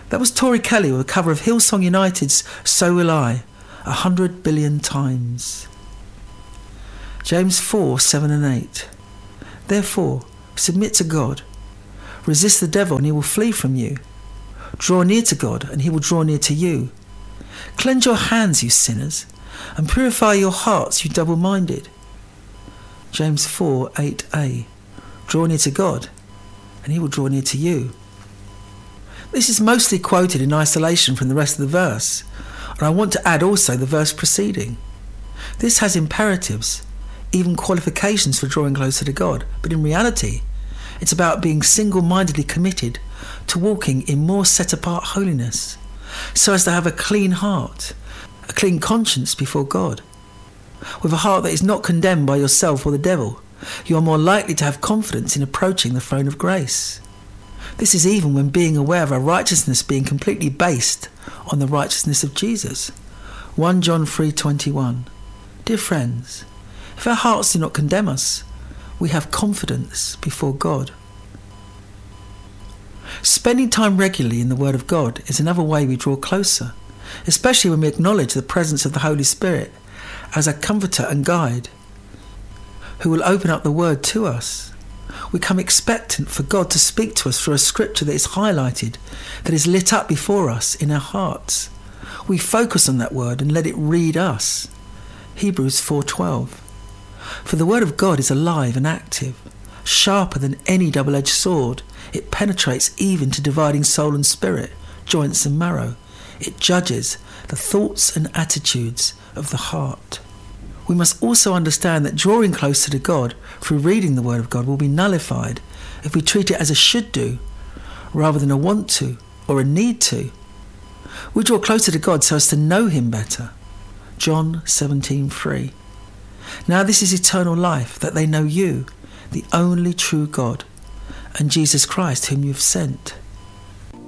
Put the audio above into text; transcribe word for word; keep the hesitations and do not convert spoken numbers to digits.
That was Tori Kelly with a cover of Hillsong United's So Will I, a hundred billion times. James four, seven and eight. Therefore, submit to God. Resist the devil and he will flee from you. Draw near to God and he will draw near to you. Cleanse your hands, you sinners, and purify your hearts, you double-minded. James four, eight a. Draw near to God and he will draw near to you. This is mostly quoted in isolation from the rest of the verse, and I want to add also the verse preceding. This has imperatives, even qualifications for drawing closer to God, but in reality, it's about being single-mindedly committed to walking in more set-apart holiness, so as to have a clean heart, a clean conscience before God. With a heart that is not condemned by yourself or the devil, you are more likely to have confidence in approaching the throne of grace. This is even when being aware of our righteousness being completely based on the righteousness of Jesus. First John three twenty-one. Dear friends, if our hearts do not condemn us, we have confidence before God. Spending time regularly in the Word of God is another way we draw closer, especially when we acknowledge the presence of the Holy Spirit as a comforter and guide who will open up the Word to us. We come expectant for God to speak to us through a scripture that is highlighted, that is lit up before us in our hearts. We focus on that word and let it read us. Hebrews four twelve. For the word of God is alive and active, sharper than any double-edged sword. It penetrates even to dividing soul and spirit, joints and marrow. It judges the thoughts and attitudes of the heart. We must also understand that drawing closer to God through reading the Word of God will be nullified if we treat it as a should do rather than a want to or a need to. We draw closer to God so as to know him better. John seventeen three. Now this is eternal life, that they know you, the only true God, and Jesus Christ whom you've sent.